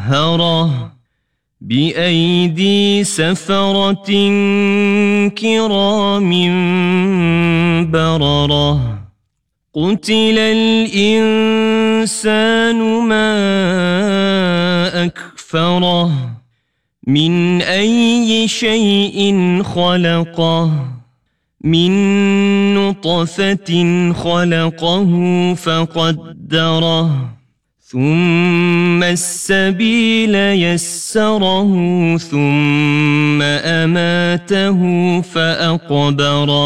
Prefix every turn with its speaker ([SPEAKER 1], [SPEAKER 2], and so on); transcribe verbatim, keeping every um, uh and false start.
[SPEAKER 1] سَحَرَةٍ بِأَيْدِي سَفَرَةٍ كِرَامٍ بَرَرَةٍ قُتِلَ الْإِنسَانُ مَا أَكْفَرَهُ مِنْ أَيِّ شَيْءٍ خَلَقَهُ مِنْ نُطْفَةٍ خَلَقَهُ فَقَدَّرَهُ ثُمَّ السَّبِيلَ يَسَّرَهُ ثُمَّ أَمَاتَهُ فَأَقْبَرَهُ